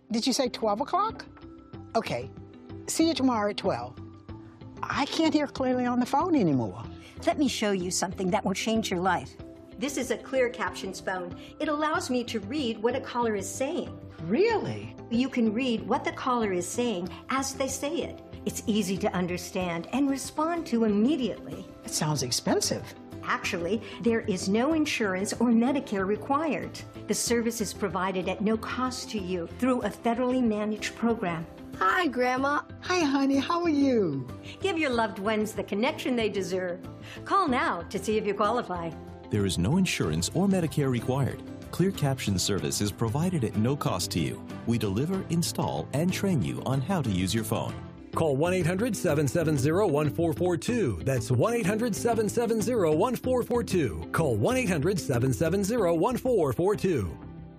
Did you say 12 o'clock? Okay. See you tomorrow at 12. I can't hear clearly on the phone anymore. Let me show you something that will change your life. This is a Clear Captions phone. It allows me to read what a caller is saying. Really? You can read what the caller is saying as they say it. It's easy to understand and respond to immediately. It sounds expensive. Actually, there is no insurance or Medicare required. The service is provided at no cost to you through a federally managed program. Hi, Grandma. Hi, honey. How are you? Give your loved ones the connection they deserve. Call now to see if you qualify. There is no insurance or Medicare required. Clear Caption service is provided at no cost to you. We deliver, install, and train you on how to use your phone. Call 1-800-770-1442. That's 1-800-770-1442. Call 1-800-770-1442.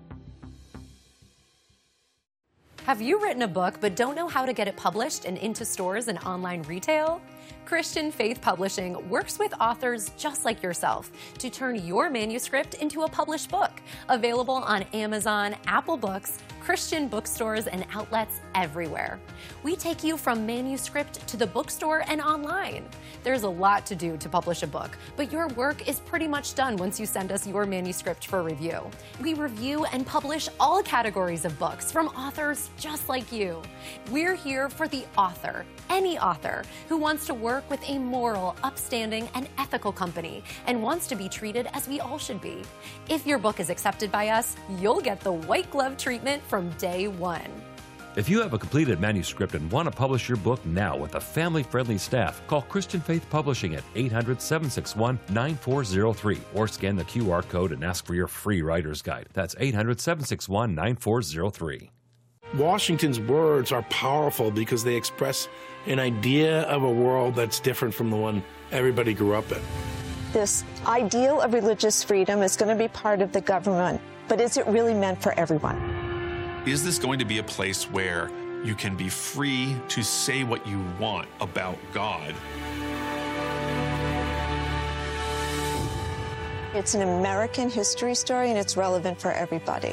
Have you written a book but don't know how to get it published and into stores and online retail? Christian Faith Publishing works with authors just like yourself to turn your manuscript into a published book. Available on Amazon, Apple Books, Christian bookstores, and outlets everywhere. We take you from manuscript to the bookstore and online. There's a lot to do to publish a book, but your work is pretty much done once you send us your manuscript for review. We review and publish all categories of books from authors just like you. We're here for the author, any author who wants to work with a moral, upstanding, and ethical company and wants to be treated as we all should be. If your book is accepted by us, you'll get the white glove treatment from day one. If you have a completed manuscript and want to publish your book now with a family-friendly staff, call Christian Faith Publishing at 800-761-9403 or scan the QR code and ask for your free writer's guide. That's 800-761-9403. Washington's words are powerful because they express an idea of a world that's different from the one everybody grew up in. This ideal of religious freedom is going to be part of the government, but is it really meant for everyone? Is this going to be a place where you can be free to say what you want about God? It's an American history story, and it's relevant for everybody.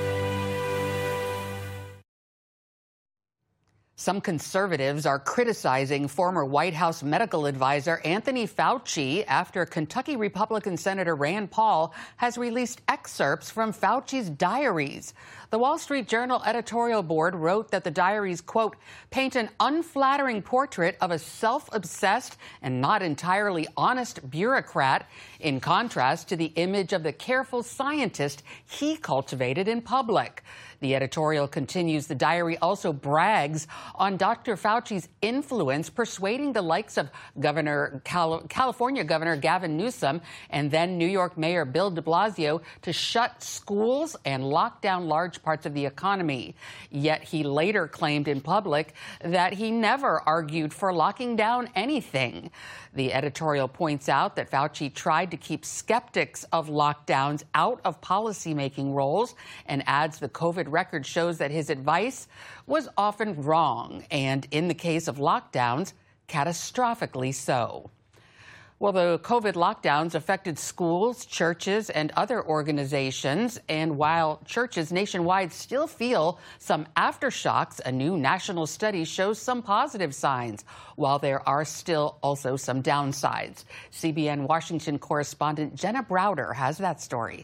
Some conservatives are criticizing former White House medical advisor Anthony Fauci after Kentucky Republican Senator Rand Paul has released excerpts from Fauci's diaries. The Wall Street Journal editorial board wrote that the diaries, quote, paint an unflattering portrait of a self-obsessed and not entirely honest bureaucrat, in contrast to the image of the careful scientist he cultivated in public. The editorial continues, the diary also brags on Dr. Fauci's influence persuading the likes of California Governor Gavin Newsom and then New York Mayor Bill de Blasio to shut schools and lock down large parts of the economy. Yet he later claimed in public that he never argued for locking down anything. The editorial points out that Fauci tried to keep skeptics of lockdowns out of policymaking roles and adds the COVID record shows that his advice was often wrong and, in the case of lockdowns, catastrophically so. Well, the COVID lockdowns affected schools, churches, and other organizations. And while churches nationwide still feel some aftershocks, a new national study shows some positive signs, while there are still also some downsides. CBN Washington correspondent Jenna Browder has that story.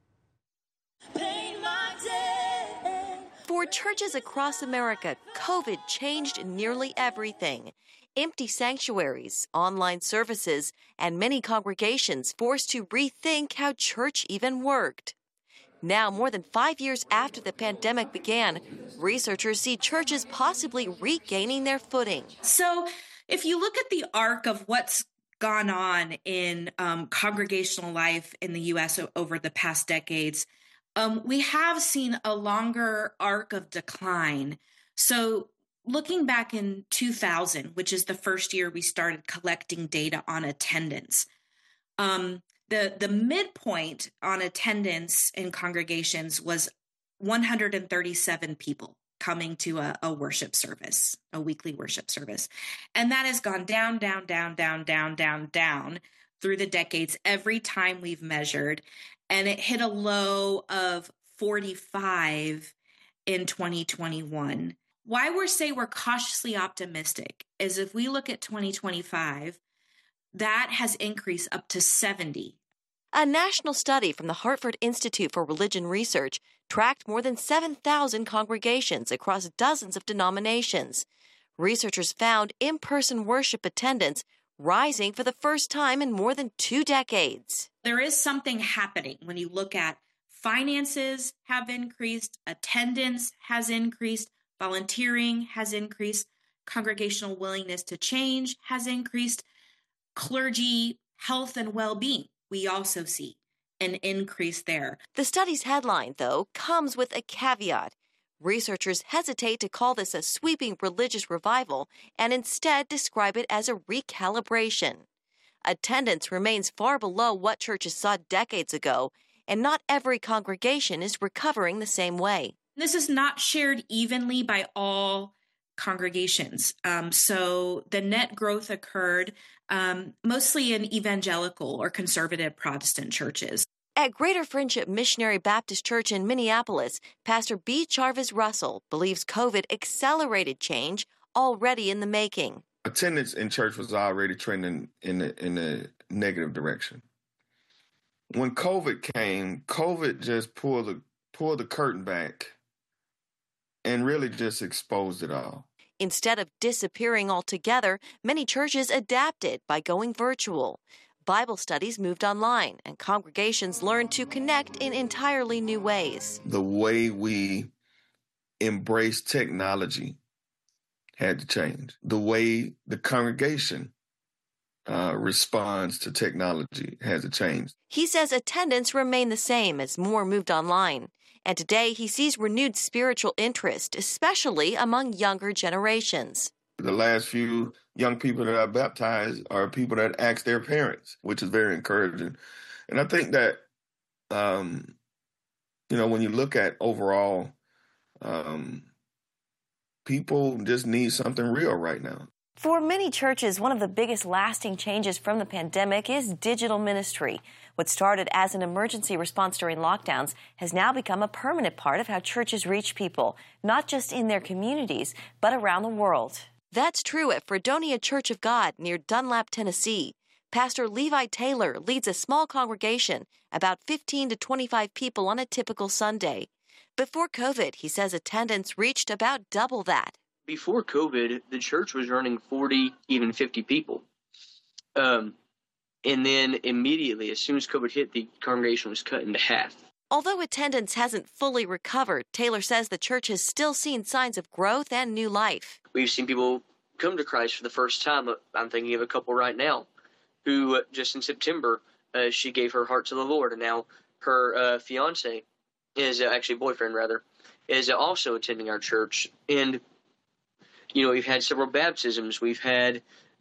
For churches across America, COVID changed nearly everything. Empty sanctuaries, online services, and many congregations forced to rethink how church even worked. Now, more than 5 years after the pandemic began, researchers see churches possibly regaining their footing. So if you look at the arc of what's gone on in congregational life in the U.S. over the past decades, we have seen a longer arc of decline. So looking back in 2000, which is the first year we started collecting data on attendance, the midpoint on attendance in congregations was 137 people coming to a worship service, a weekly worship service. And that has gone down through the decades every time we've measured. And it hit a low of 45 in 2021. Why we're cautiously optimistic is if we look at 2025, that has increased up to 70. A national study from the Hartford Institute for Religion Research tracked more than 7,000 congregations across dozens of denominations. Researchers found in-person worship attendance rising for the first time in more than 2 decades. There is something happening when you look at finances have increased, attendance has increased, volunteering has increased, congregational willingness to change has increased, clergy health and well-being. We also see an increase there. The study's headline, though, comes with a caveat. Researchers hesitate to call this a sweeping religious revival and instead describe it as a recalibration. Attendance remains far below what churches saw decades ago, and not every congregation is recovering the same way. This is not shared evenly by all congregations. So the net growth occurred mostly in evangelical or conservative Protestant churches. At Greater Friendship Missionary Baptist Church in Minneapolis, Pastor B. Jarvis Russell believes COVID accelerated change already in the making. Attendance in church was already trending in a negative direction. When COVID came, COVID just pulled the curtain back and really just exposed it all. Instead of disappearing altogether, many churches adapted by going virtual. Bible studies moved online, and congregations learned to connect in entirely new ways. The way we embrace technology had to change. The way the congregation responds to technology has to change. He says attendance remained the same as more moved online. And today he sees renewed spiritual interest, especially among younger generations. The last few young people that I baptized are people that ask their parents, which is very encouraging. And I think that, when you look at overall, people just need something real right now. For many churches, one of the biggest lasting changes from the pandemic is digital ministry. What started as an emergency response during lockdowns has now become a permanent part of how churches reach people, not just in their communities, but around the world. That's true at Fredonia Church of God near Dunlap, Tennessee. Pastor Levi Taylor leads a small congregation, about 15 to 25 people on a typical Sunday. Before COVID, he says attendance reached about double that. Before COVID, the church was running 40, even 50 people. And then immediately, as soon as COVID hit, the congregation was cut into half. Although attendance hasn't fully recovered, Taylor says the church has still seen signs of growth and new life. We've seen people come to Christ for the first time. I'm thinking of a couple right now who just in September, she gave her heart to the Lord. And now her fiance is actually boyfriend, rather, is also attending our church. And we've had several baptisms. We've had,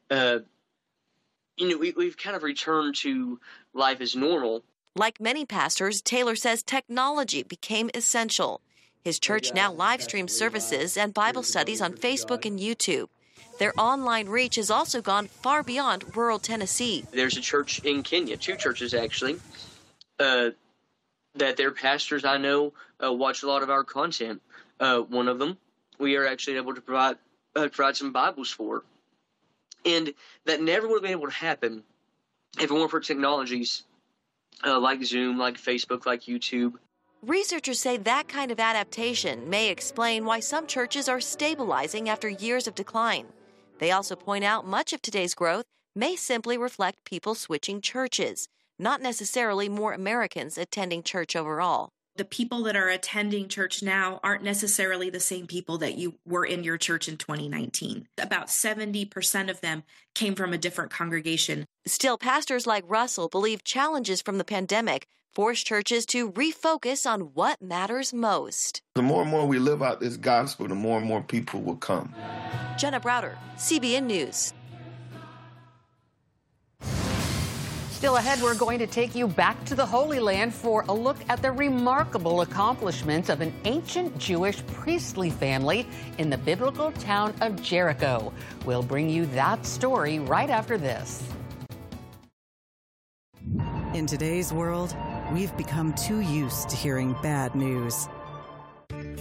we've kind of returned to life as normal. Like many pastors, Taylor says technology became essential. His church now live streams services and Bible studies on Facebook and YouTube. Their online reach has also gone far beyond rural Tennessee. There's a church in Kenya, 2 churches actually, that their pastors I know watch a lot of our content. One of them we are actually able to provide some Bibles for. And that never would have been able to happen if it weren't for technologies like Zoom, like Facebook, like YouTube. Researchers say that kind of adaptation may explain why some churches are stabilizing after years of decline. They also point out much of today's growth may simply reflect people switching churches, not necessarily more Americans attending church overall. The people that are attending church now aren't necessarily the same people that you were in your church in 2019. About 70% of them came from a different congregation. Still, pastors like Russell believe challenges from the pandemic force churches to refocus on what matters most. The more and more we live out this gospel, the more and more people will come. Jenna Browder, CBN News. Still ahead, we're going to take you back to the Holy Land for a look at the remarkable accomplishments of an ancient Jewish priestly family in the biblical town of Jericho. We'll bring you that story right after this. In today's world, we've become too used to hearing bad news.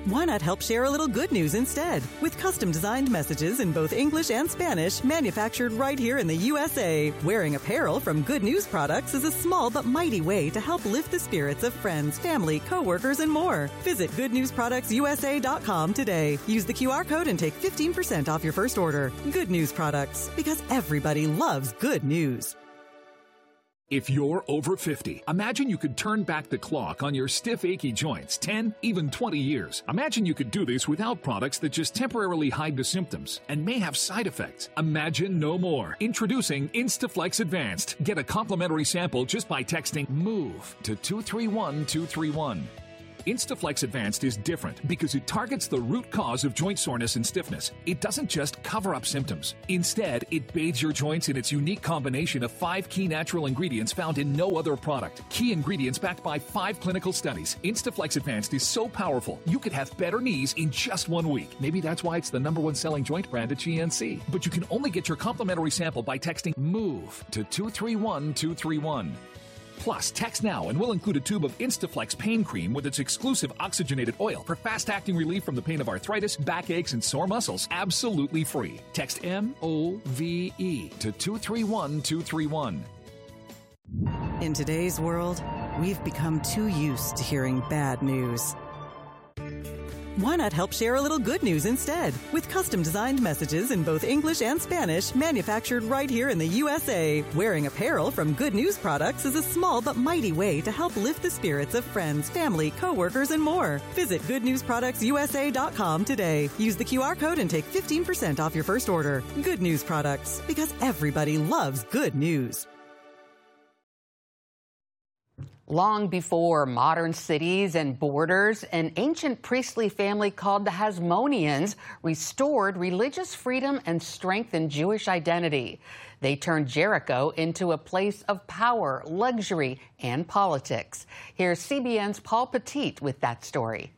Why not help share a little good news instead? With custom-designed messages in both English and Spanish, manufactured right here in the USA. Wearing apparel from Good News Products is a small but mighty way to help lift the spirits of friends, family, coworkers, and more. Visit GoodNewsProductsUSA.com today. Use the QR code and take 15% off your first order. Good News Products, because everybody loves good news. If you're over 50, imagine you could turn back the clock on your stiff, achy joints 10, even 20 years. Imagine you could do this without products that just temporarily hide the symptoms and may have side effects. Imagine no more. Introducing Instaflex Advanced. Get a complimentary sample just by texting MOVE to 231231. Instaflex Advanced is different because it targets the root cause of joint soreness and stiffness. It doesn't just cover up symptoms. Instead, it bathes your joints in its unique combination of 5 key natural ingredients found in no other product. Key ingredients backed by 5 clinical studies. Instaflex Advanced is so powerful, you could have better knees in just 1 week. Maybe that's why it's the #1 selling joint brand at GNC. But you can only get your complimentary sample by texting MOVE to 231231. Plus, text now and we'll include a tube of Instaflex pain cream with its exclusive oxygenated oil for fast-acting relief from the pain of arthritis, backaches, and sore muscles. Absolutely free. Text MOVE to 231231. In today's world, we've become too used to hearing bad news. Why not help share a little good news instead? With custom-designed messages in both English and Spanish, manufactured right here in the USA. Wearing apparel from Good News Products is a small but mighty way to help lift the spirits of friends, family, coworkers, and more. Visit GoodNewsProductsUSA.com today. Use the QR code and take 15% off your first order. Good News Products, because everybody loves good news. Long before modern cities and borders, an ancient priestly family called the Hasmoneans restored religious freedom and strengthened Jewish identity. They turned Jericho into a place of power, luxury, and politics. Here's CBN's Paul Petit with that story.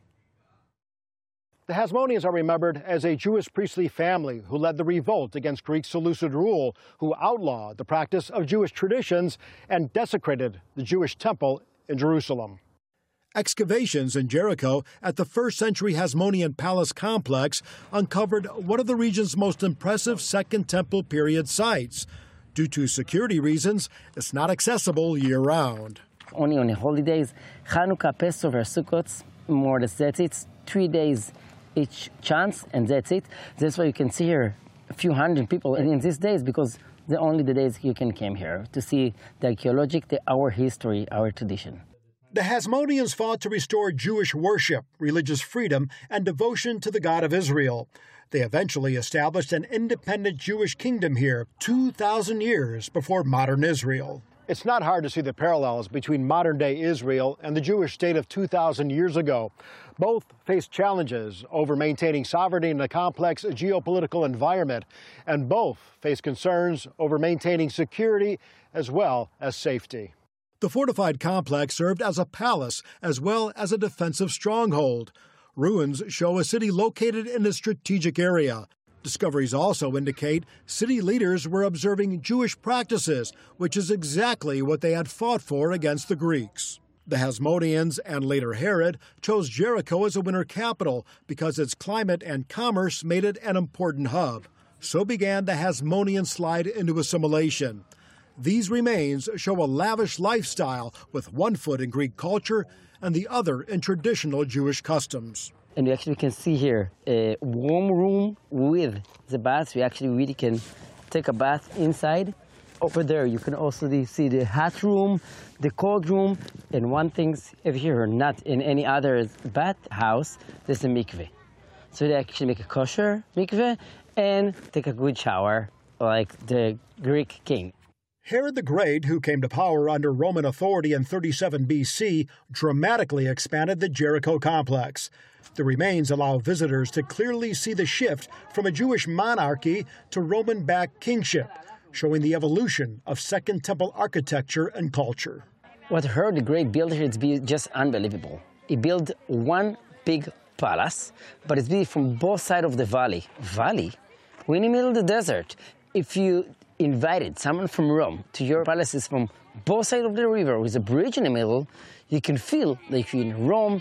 The Hasmoneans are remembered as a Jewish priestly family who led the revolt against Greek Seleucid rule, who outlawed the practice of Jewish traditions and desecrated the Jewish temple in Jerusalem. Excavations in Jericho at the first-century Hasmonean palace complex uncovered one of the region's most impressive Second Temple period sites. Due to security reasons, it's not accessible year-round. Only on the holidays, Hanukkah, Passover, Sukkot, more or less that's it, 3 days each chance, and that's it. That's why you can see here a few hundred people in these days, because they're only the days you can come here to see the archaeological, our history, our tradition. The Hasmoneans fought to restore Jewish worship, religious freedom, and devotion to the God of Israel. They eventually established an independent Jewish kingdom here 2,000 years before modern Israel. It's not hard to see the parallels between modern-day Israel and the Jewish state of 2,000 years ago. Both face challenges over maintaining sovereignty in a complex geopolitical environment, and both face concerns over maintaining security as well as safety. The fortified complex served as a palace as well as a defensive stronghold. Ruins show a city located in a strategic area. Discoveries also indicate city leaders were observing Jewish practices, which is exactly what they had fought for against the Greeks. The Hasmoneans, and later Herod, chose Jericho as a winter capital because its climate and commerce made it an important hub. So began the Hasmonean slide into assimilation. These remains show a lavish lifestyle with one foot in Greek culture and the other in traditional Jewish customs. And we actually can see here a warm room with the bath. We actually really can take a bath inside. Over there, you can also see the hot room, the cold room, and one thing over here, not in any other bath house, there's a mikveh. So they actually make a kosher mikveh and take a good shower like the Greek king. Herod the Great, who came to power under Roman authority in 37 BC, dramatically expanded the Jericho complex. The remains allow visitors to clearly see the shift from a Jewish monarchy to Roman-backed kingship, showing the evolution of Second Temple architecture and culture. What Herod the Great built here is just unbelievable. He built one big palace, but it's built from both sides of the valley. Valley? We're in the middle of the desert. If you invited someone from Rome to your palaces from both sides of the river with a bridge in the middle, you can feel like you're in Rome.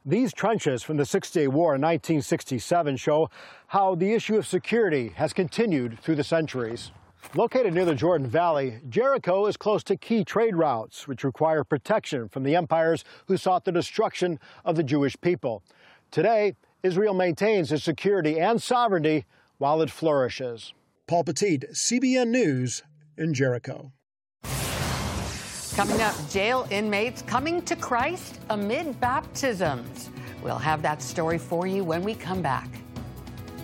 These trenches from the Six-Day War in 1967 show how the issue of security has continued through the centuries. Located near the Jordan Valley, Jericho is close to key trade routes, which require protection from the empires who sought the destruction of the Jewish people. Today, Israel maintains its security and sovereignty while it flourishes. Paul Petit, CBN News in Jericho. Coming up, jail inmates coming to Christ amid baptisms. We'll have that story for you when we come back.